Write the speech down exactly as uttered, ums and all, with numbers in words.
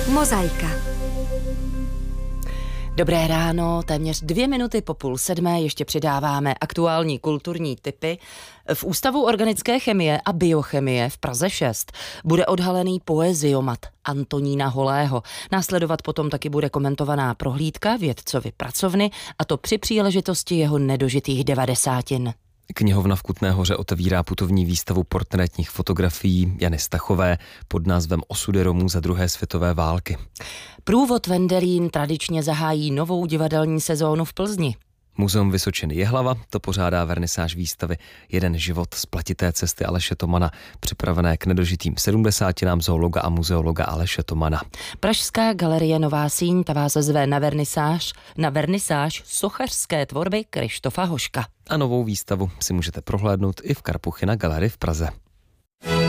Mozaika. Dobré ráno, téměř dvě minuty po půl sedmé ještě přidáváme aktuální kulturní tipy. V Ústavu organické chemie a biochemie v Praze šest bude odhalený poeziomat Antonína Holého. Následovat potom taky bude komentovaná prohlídka vědcovy pracovny, a to při příležitosti jeho nedožitých devadesátin. Knihovna v Kutné Hoře otevírá putovní výstavu portrétních fotografií Jany Stachové pod názvem Osudy Romů za druhé světové války. Průvod Vendelín tradičně zahájí novou divadelní sezónu v Plzni. Muzeum Vysočiny Jihlava to pořádá vernisáž výstavy Jeden život z platité cesty Aleše Tomana, připravené k nedožitým sedmdesátinám zoologa a muzeologa Aleše Tomana. Pražská galerie Nová síň ta vás zve na vernisáž, na vernisáž sochařské tvorby Krištofa Hoška. A novou výstavu si můžete prohlédnout i v Karpuchyna galerii v Praze.